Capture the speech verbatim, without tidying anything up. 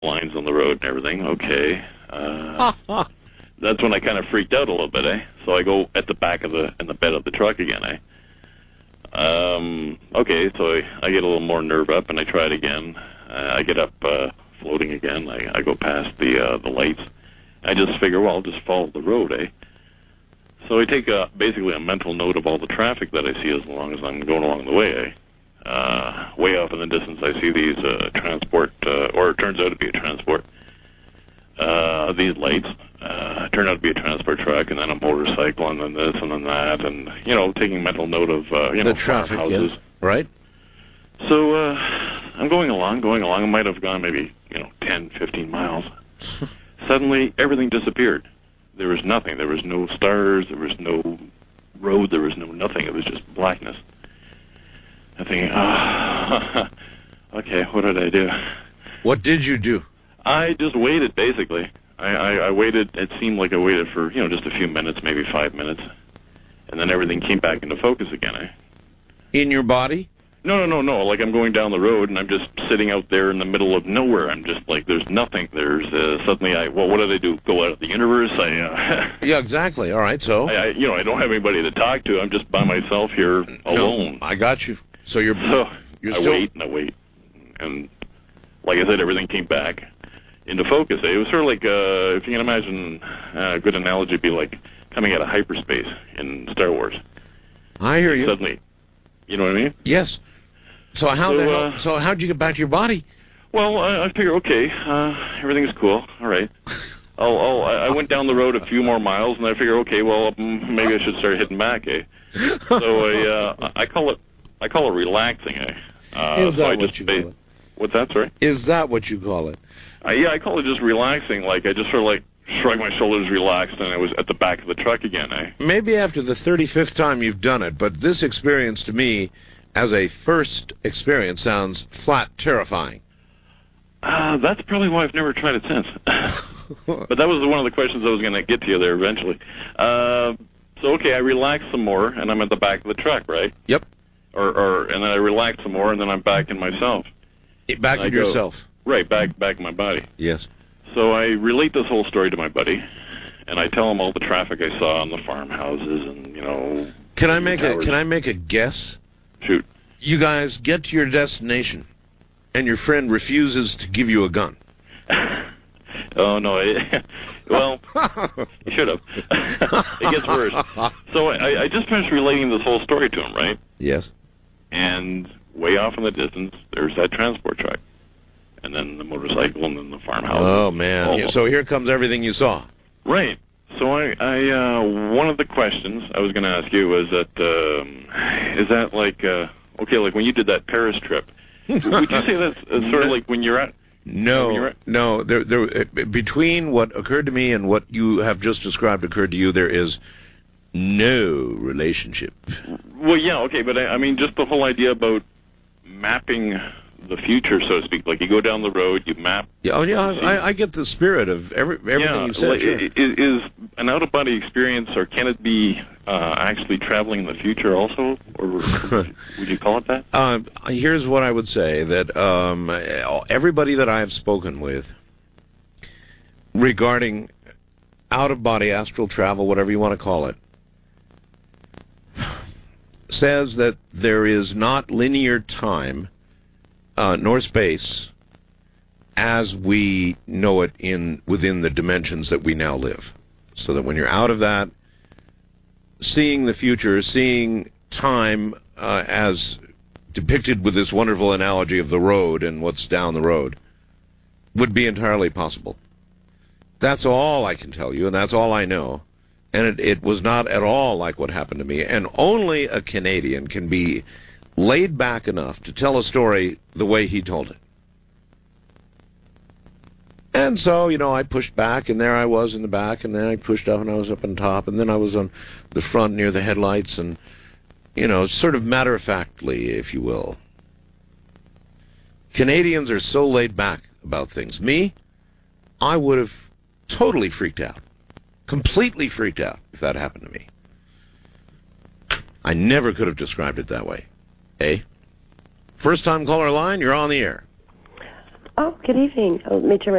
lines on the road and everything. Okay. Uh, that's when I kind of freaked out a little bit, eh? So I go at the back of the in the bed of the truck again, eh? Um, okay, so I, I get a little more nerve up, and I try it again. Uh, I get up, uh, floating again. I, I go past the uh, the lights. I just figure, well, I'll just follow the road, eh? So I take a, basically a mental note of all the traffic that I see as long as I'm going along the way, eh? Uh, way off in the distance, I see these uh, transport, uh, or it turns out to be a transport. Uh, these lights uh, turn out to be a transport truck, and then a motorcycle, and then this, and then that, and, you know, taking mental note of, uh, you know, the traffic, houses. Yes. Right. So uh, I'm going along, going along. I might have gone maybe, you know, ten, fifteen miles. Suddenly, everything disappeared. There was nothing. There was no stars. There was no road. There was no nothing. It was just blackness. I'm thinking, ah, oh, okay, what did I do? What did you do? I just waited, basically. I, I, I waited. It seemed like I waited for, you know, just a few minutes, maybe five minutes. And then everything came back into focus again, eh? In your body? No, no, no, no. Like I'm going down the road, and I'm just sitting out there in the middle of nowhere. I'm just like, there's nothing. There's uh, suddenly, I well, what did I do? Go out of the universe? I, uh, yeah, exactly. All right, so I, I, you know, I don't have anybody to talk to. I'm just by myself here alone. No, I got you. So you're, so you're I still... wait and I wait, and like I said, everything came back into focus. It was sort of like, uh, if you can imagine, uh, a good analogy would be like coming out of hyperspace in Star Wars. I hear you. Suddenly, you know what I mean? Yes. So how so, the hell, uh, so how'd you get back to your body? Well, I, I figure, okay, uh, everything's cool. All right. I'll, I'll, I went down the road a few more miles, and I figure, okay, well, maybe I should start hitting back, eh? So I, uh, I call it, I call it relaxing, eh? Uh, Is that so I what just you ba- call it? What's that, sorry? Is that what you call it? Uh, yeah, I call it just relaxing. Like I just sort of like shrug my shoulders, relaxed, and I was at the back of the truck again, eh? Maybe after the thirty-fifth time you've done it, but this experience to me, as a first experience, sounds flat terrifying. Uh, that's probably why I've never tried it since. But that was one of the questions I was going to get to you there eventually. Uh, so, okay, I relax some more, and I'm at the back of the truck, right? Yep. Or, or and then I relax some more, and then I'm back in myself. Back I in go, yourself. Right, back back in my body. Yes. So I relate this whole story to my buddy, and I tell him all the traffic I saw on the farmhouses, and you know. Can I make a towers. Can I make a guess? Shoot. You guys get to your destination, and your friend refuses to give you a gun. Oh no! It, well, you should have. It gets worse. So I, I just finished relating this whole story to him, right? Yes. And way off in the distance, there's that transport truck, and then the motorcycle, and then the farmhouse. Oh man! Oh. Yeah, so here comes everything you saw. Right. So I, I uh, one of the questions I was going to ask you was that, um, is that like, uh, okay, like when you did that Paris trip, would you say that's uh, sort of like when you're at? No, when you're at no. There, there. uh, Between what occurred to me and what you have just described occurred to you, there is no relationship. Well, yeah, okay, but I, I mean, just the whole idea about mapping the future, so to speak. Like you go down the road, you map. Yeah, oh yeah, I, I get the spirit of every, everything yeah, you said. like, Sure. is, is an out-of-body experience, or can it be uh, actually traveling in the future also, or would you call it that? Uh, here's what I would say, that um, everybody that I have spoken with regarding out-of-body astral travel, whatever you want to call it, says that there is not linear time uh, nor space as we know it in within the dimensions that we now live. So that when you're out of that, seeing the future, seeing time uh, as depicted with this wonderful analogy of the road and what's down the road would be entirely possible. That's all I can tell you, and that's all I know. And it, it was not at all like what happened to me. And only a Canadian can be laid back enough to tell a story the way he told it. And so, you know, I pushed back, and there I was in the back, and then I pushed up, and I was up on top, and then I was on the front near the headlights, and, you know, sort of matter-of-factly, if you will. Canadians are so laid back about things. Me, I would have totally freaked out. Completely freaked out if that happened to me. I never could have described it that way. Eh? First time caller line, you're on the air. Oh, good evening. Oh, let me turn my